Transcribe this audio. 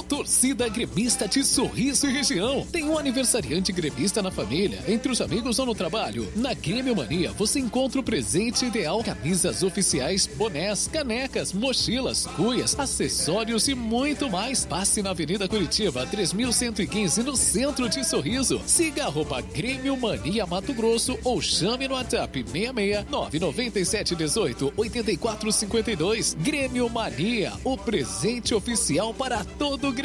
Torcida Gremista de Sorriso e Região. Tem um aniversariante gremista na família, entre os amigos ou no trabalho. Na Grêmio Mania você encontra o presente ideal: camisas oficiais, bonés, canecas, mochilas, cuias, acessórios e muito mais. Passe na Avenida Curitiba, 3115, no centro de Sorriso. Siga @Grêmio Mania Mato Grosso ou chame no WhatsApp 66 997 18 84 52. Grêmio Mania, o presente oficial para todo